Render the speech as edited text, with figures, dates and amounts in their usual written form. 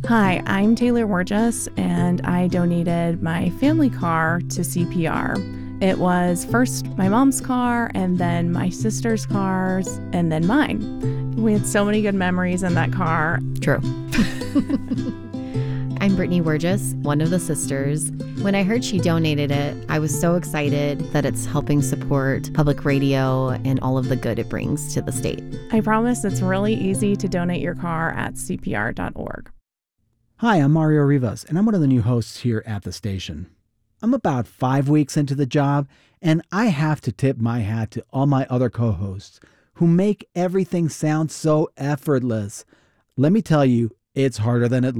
Hi, I'm Taylor Wargess, and I donated my family car to CPR. It was first my mom's car, and then my sister's cars, and then mine. We had so many good memories in that car. True. I'm Brittany Wargess, one of the sisters. When I heard she donated it, I was so excited that it's helping support public radio and all of the good it brings to the state. I promise it's really easy to donate your car at CPR.org. Hi, I'm Mario Rivas, and I'm one of the new hosts here at the station. I'm about 5 weeks into the job, and I have to tip my hat to all my other co-hosts who make everything sound so effortless. Let me tell you, it's harder than it